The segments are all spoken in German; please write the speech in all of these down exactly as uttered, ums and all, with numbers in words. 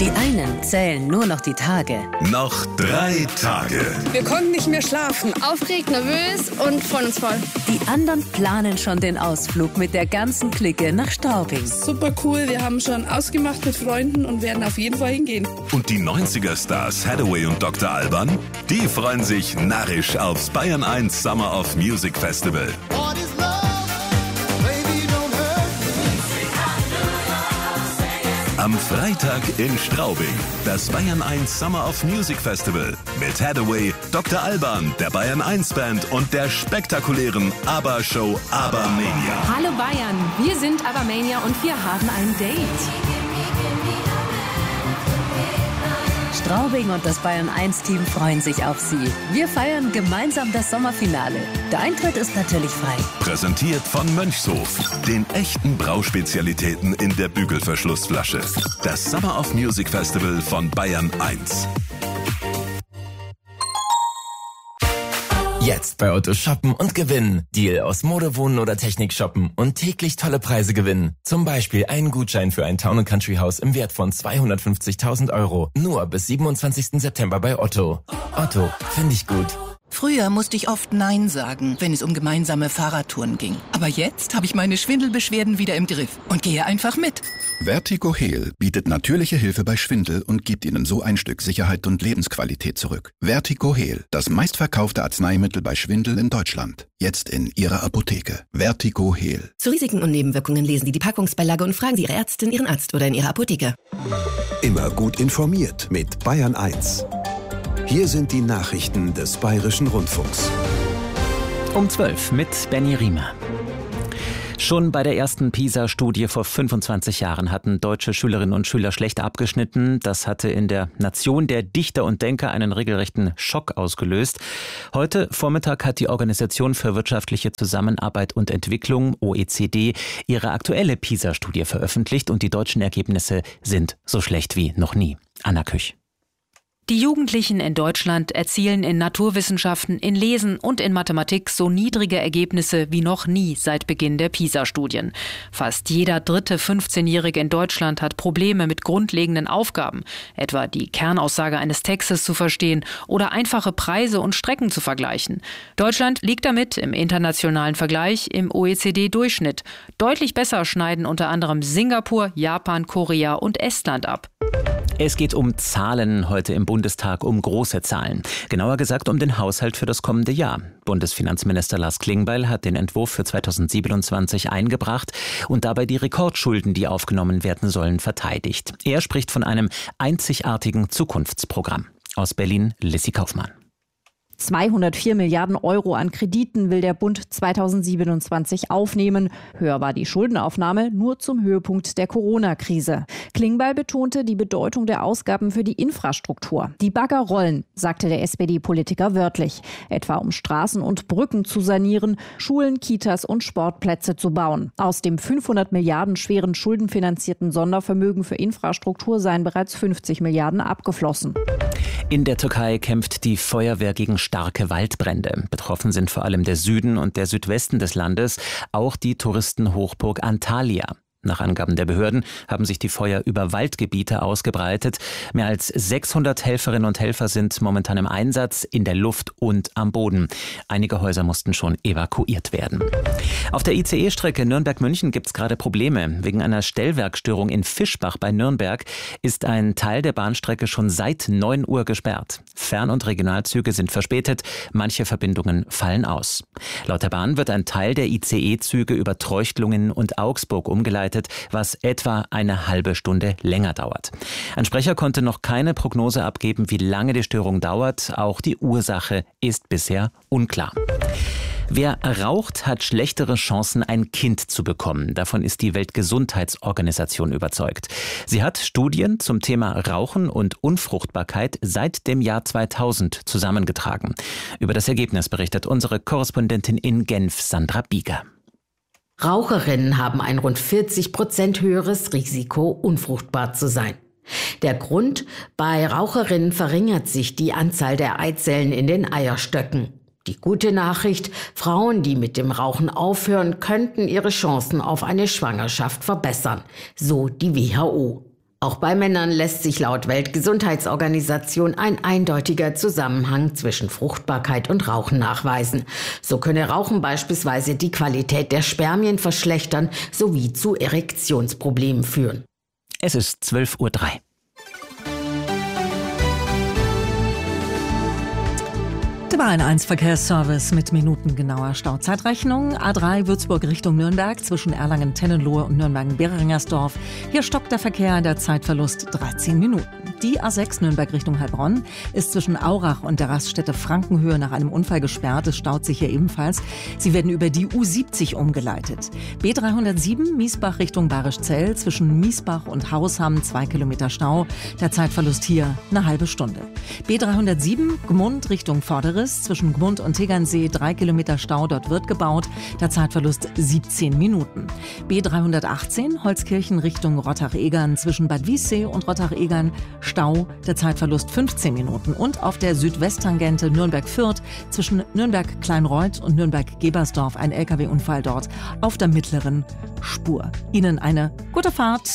Die einen zählen nur noch die Tage. Noch drei Tage. Wir konnten nicht mehr schlafen. Aufgeregt, nervös und freuen uns voll. Die anderen planen schon den Ausflug mit der ganzen Clique nach Straubing. Super cool, wir haben schon ausgemacht mit Freunden und werden auf jeden Fall hingehen. Und die neunziger-Stars Hathaway und Doktor Alban, die freuen sich narrisch aufs Bayern eins Summer of Music Festival. Am Freitag in Straubing, das Bayern eins Summer of Music Festival mit Hathaway, Doktor Alban, der Bayern eins Band und der spektakulären ABBA-Show ABBA-Mania. Hallo Bayern, wir sind ABBA-Mania und wir haben ein Date. Straubing und das Bayern eins Team freuen sich auf Sie. Wir feiern gemeinsam das Sommerfinale. Der Eintritt ist natürlich frei. Präsentiert von Mönchshof, den echten Brauspezialitäten in der Bügelverschlussflasche. Das Summer of Music Festival von Bayern eins. Jetzt bei Otto shoppen und gewinnen. Deal aus Mode, Wohnen oder Technik shoppen und täglich tolle Preise gewinnen. Zum Beispiel einen Gutschein für ein Town and Country Haus im Wert von zweihundertfünfzigtausend Euro. Nur bis siebenundzwanzigsten September bei Otto. Otto, finde ich gut. Früher musste ich oft Nein sagen, wenn es um gemeinsame Fahrradtouren ging. Aber jetzt habe ich meine Schwindelbeschwerden wieder im Griff und gehe einfach mit. Vertigo Heal bietet natürliche Hilfe bei Schwindel und gibt Ihnen so ein Stück Sicherheit und Lebensqualität zurück. Vertigo Heal, das meistverkaufte Arzneimittel bei Schwindel in Deutschland. Jetzt in Ihrer Apotheke. Vertigo Heal. Zu Risiken und Nebenwirkungen lesen Sie die Packungsbeilage und fragen Sie Ihre Ärztin, Ihren Arzt oder in Ihrer Apotheke. Immer gut informiert mit Bayern eins. Hier sind die Nachrichten des Bayerischen Rundfunks. Um zwölf mit Benny Riemer. Schon bei der ersten PISA-Studie vor fünfundzwanzig Jahren hatten deutsche Schülerinnen und Schüler schlecht abgeschnitten. Das hatte in der Nation der Dichter und Denker einen regelrechten Schock ausgelöst. Heute Vormittag hat die Organisation für wirtschaftliche Zusammenarbeit und Entwicklung, O E C D, ihre aktuelle PISA-Studie veröffentlicht und die deutschen Ergebnisse sind so schlecht wie noch nie. Anna Küch. Die Jugendlichen in Deutschland erzielen in Naturwissenschaften, in Lesen und in Mathematik so niedrige Ergebnisse wie noch nie seit Beginn der PISA-Studien. Fast jeder dritte fünfzehnjährige in Deutschland hat Probleme mit grundlegenden Aufgaben, etwa die Kernaussage eines Textes zu verstehen oder einfache Preise und Strecken zu vergleichen. Deutschland liegt damit im internationalen Vergleich im O E C D-Durchschnitt. Deutlich besser schneiden unter anderem Singapur, Japan, Korea und Estland ab. Es geht um Zahlen heute im Bundestag, um große Zahlen. Genauer gesagt um den Haushalt für das kommende Jahr. Bundesfinanzminister Lars Klingbeil hat den Entwurf für zweitausendsiebenundzwanzig eingebracht und dabei die Rekordschulden, die aufgenommen werden sollen, verteidigt. Er spricht von einem einzigartigen Zukunftsprogramm. Aus Berlin, Lissy Kaufmann. zweihundertvier Milliarden Euro an Krediten will der Bund zweitausendsiebenundzwanzig aufnehmen. Höher war die Schuldenaufnahme nur zum Höhepunkt der Corona-Krise. Klingbeil betonte die Bedeutung der Ausgaben für die Infrastruktur. Die Bagger rollen, sagte der S P D-Politiker wörtlich. Etwa um Straßen und Brücken zu sanieren, Schulen, Kitas und Sportplätze zu bauen. Aus dem fünfhundert Milliarden schweren schuldenfinanzierten Sondervermögen für Infrastruktur seien bereits fünfzig Milliarden abgeflossen. In der Türkei kämpft die Feuerwehr gegen starke Waldbrände. Betroffen sind vor allem der Süden und der Südwesten des Landes, auch die Touristenhochburg Antalya. Nach Angaben der Behörden haben sich die Feuer über Waldgebiete ausgebreitet. Mehr als sechshundert Helferinnen und Helfer sind momentan im Einsatz, in der Luft und am Boden. Einige Häuser mussten schon evakuiert werden. Auf der I C E-Strecke Nürnberg-München gibt es gerade Probleme. Wegen einer Stellwerkstörung in Fischbach bei Nürnberg ist ein Teil der Bahnstrecke schon seit neun Uhr gesperrt. Fern- und Regionalzüge sind verspätet, manche Verbindungen fallen aus. Laut der Bahn wird ein Teil der I C E-Züge über Treuchtlungen und Augsburg umgeleitet, was etwa eine halbe Stunde länger dauert. Ein Sprecher konnte noch keine Prognose abgeben, wie lange die Störung dauert. Auch die Ursache ist bisher unklar. Wer raucht, hat schlechtere Chancen, ein Kind zu bekommen. Davon ist die Weltgesundheitsorganisation überzeugt. Sie hat Studien zum Thema Rauchen und Unfruchtbarkeit seit dem Jahr zweitausend zusammengetragen. Über das Ergebnis berichtet unsere Korrespondentin in Genf, Sandra Bieger. Raucherinnen haben ein rund vierzig Prozent höheres Risiko, unfruchtbar zu sein. Der Grund? Bei Raucherinnen verringert sich die Anzahl der Eizellen in den Eierstöcken. Die gute Nachricht: Frauen, die mit dem Rauchen aufhören, könnten ihre Chancen auf eine Schwangerschaft verbessern, so die W H O. Auch bei Männern lässt sich laut Weltgesundheitsorganisation ein eindeutiger Zusammenhang zwischen Fruchtbarkeit und Rauchen nachweisen. So könne Rauchen beispielsweise die Qualität der Spermien verschlechtern sowie zu Erektionsproblemen führen. Es ist zwölf Uhr drei. Der Bayern eins Verkehrsservice mit minutengenauer Stauzeitrechnung. A drei Würzburg Richtung Nürnberg zwischen Erlangen-Tennenlohe und Nürnberg-Beringersdorf. Hier stockt der Verkehr, der Zeitverlust dreizehn Minuten. Die A sechs Nürnberg Richtung Heilbronn ist zwischen Aurach und der Raststätte Frankenhöhe nach einem Unfall gesperrt. Es staut sich hier ebenfalls. Sie werden über die U siebzig umgeleitet. B dreihundertsieben Miesbach Richtung Barischzell zwischen Miesbach und Hausham zwei Kilometer Stau. Der Zeitverlust hier eine halbe Stunde. B dreihundertsieben Gmund Richtung Vorderes zwischen Gmund und Tegernsee drei Kilometer Stau. Dort wird gebaut. Der Zeitverlust siebzehn Minuten. B dreihundertachtzehn Holzkirchen Richtung Rottach-Egern zwischen Bad Wiessee und Rottach-Egern Stau, der Zeitverlust fünfzehn Minuten. Und auf der Südwesttangente Nürnberg-Fürth zwischen Nürnberg-Kleinreuth und Nürnberg-Gebersdorf ein L K W-Unfall dort auf der mittleren Spur. Ihnen eine gute Fahrt.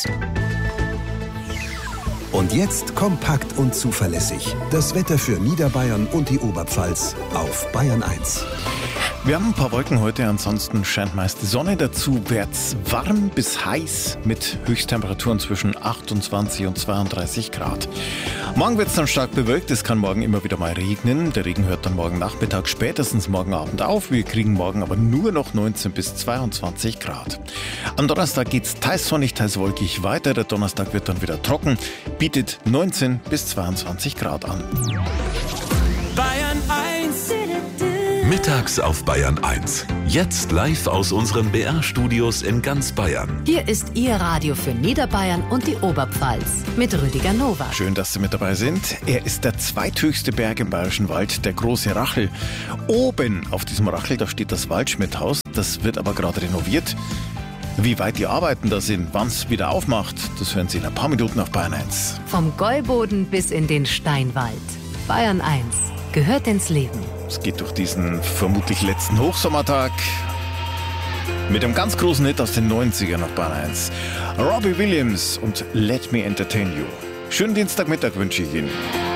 Und jetzt kompakt und zuverlässig. Das Wetter für Niederbayern und die Oberpfalz auf Bayern eins. Wir haben ein paar Wolken heute, ansonsten scheint meist die Sonne. Dazu wird's warm bis heiß mit Höchsttemperaturen zwischen achtundzwanzig und zweiunddreißig Grad. Morgen wird's dann stark bewölkt, es kann morgen immer wieder mal regnen. Der Regen hört dann morgen Nachmittag, spätestens morgen Abend auf. Wir kriegen morgen aber nur noch neunzehn bis zweiundzwanzig Grad. Am Donnerstag geht's teils sonnig, teils wolkig weiter. Der Donnerstag wird dann wieder trocken, bietet neunzehn bis zweiundzwanzig Grad an. Bayern eins. Mittags auf Bayern eins. Jetzt live aus unseren B R-Studios in ganz Bayern. Hier ist Ihr Radio für Niederbayern und die Oberpfalz mit Rüdiger Nowak. Schön, dass Sie mit dabei sind. Er ist der zweithöchste Berg im Bayerischen Wald, der große Rachel. Oben auf diesem Rachel, da steht das Waldschmidthaus. Das wird aber gerade renoviert. Wie weit die Arbeiten da sind, wann es wieder aufmacht, das hören Sie in ein paar Minuten auf Bayern eins. Vom Gäuboden bis in den Steinwald. Bayern eins gehört ins Leben. Es geht durch diesen vermutlich letzten Hochsommertag mit einem ganz großen Hit aus den neunzigern auf Bayern eins. Robbie Williams und Let Me Entertain You. Schönen Dienstagmittag wünsche ich Ihnen.